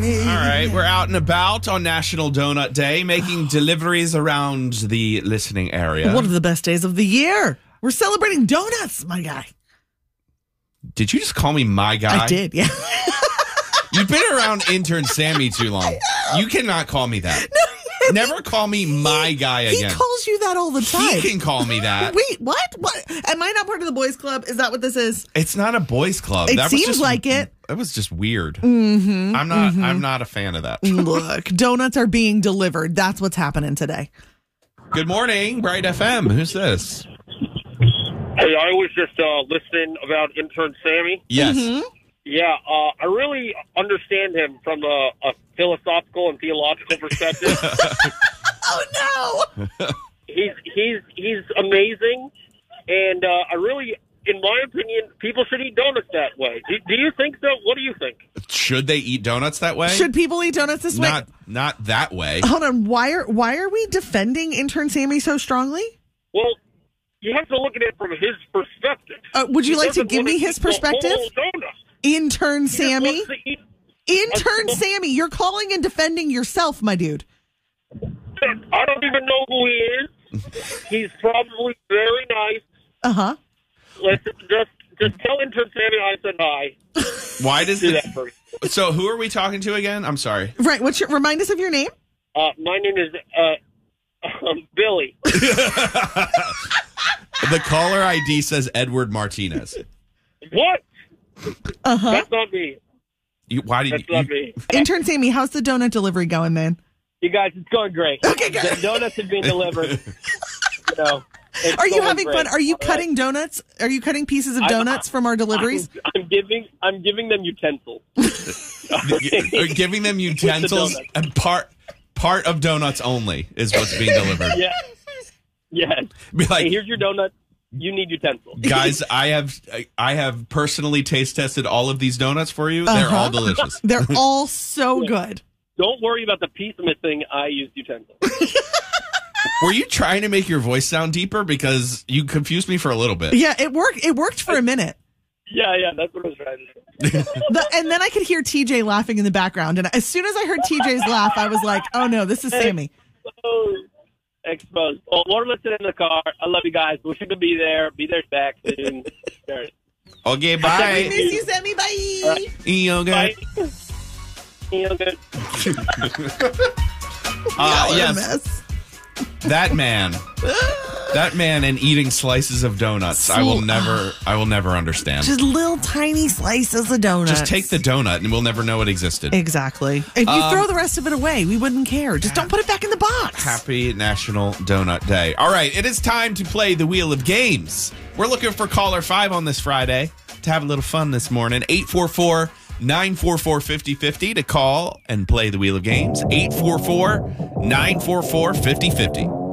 me. All right, we're out and about on National Donut Day, making deliveries around the listening area. One of the best days of the year. We're celebrating donuts, my guy. Did you just call me my guy? I did, yeah. You've been around intern Sammy too long. You cannot call me that. Never call me my guy again. He calls you that all the time. He can call me that. Wait, what? Am I not part of the boys club? Is that what this is? It's not a boys club. It seems like it. That was just weird. Mm-hmm, I'm not a fan of that. Look, donuts are being delivered. That's what's happening today. Good morning, Bright FM. Who's this? Hey, I was just listening about intern Sammy. Yes. Mm-hmm. Yeah, I really understand him from a philosophical and theological perspective. Oh no! He's amazing, and I really, in my opinion, people should eat donuts that way. Do you think so? What do you think? Should they eat donuts that way? Should people eat donuts this way? Not that way. Hold on. Why are we defending intern Sammy so strongly? Well, you have to look at it from his perspective. Would you like to give me his perspective? Intern Sammy? Intern Sammy, you're calling and defending yourself, my dude. I don't even know who he is. He's probably very nice. Uh-huh. Let's just tell intern Sammy I said hi. Why does Do that first. So who are we talking to again? I'm sorry. Right. Remind us of your name? My name is Billy. The caller ID says Edward Martinez. What? Uh-huh. That's not me. That's not me. Intern Sammy, how's the donut delivery going, man? You guys, it's going great. Okay, good. The donuts have been delivered. Are you having fun? Are you cutting donuts? Are you cutting pieces of donuts from our deliveries? I'm giving them utensils. You're giving them utensils and part of donuts only is what's being delivered. Yeah. Yes. Be like, hey, here's your donut. You need utensils. Guys, I have personally taste tested all of these donuts for you. They're all delicious. They're all so good. Don't worry about the piece missing. I used utensils. Were you trying to make your voice sound deeper? Because you confused me for a little bit. Yeah, it worked. It worked for a minute. Yeah, that's what I was trying to say. And then I could hear TJ laughing in the background. And as soon as I heard TJ's laugh, I was like, oh no, this is Sammy. Exposed. Well, we're listening in the car. I love you guys. Wish you could be there. Be there back soon. Okay, bye. Miss you, Sammy. Bye. Yoga. Bye. Good. Yes. That man and eating slices of donuts. I will never understand. Just little tiny slices of donuts. Just take the donut and we'll never know it existed. Exactly. If you throw the rest of it away, we wouldn't care. Just don't put it back in the box. Happy National Donut Day. All right, it is time to play the Wheel of Games. We're looking for caller 5 on this Friday to have a little fun this morning. 844-944-5050 to call and play the Wheel of Games. 844-944-5050.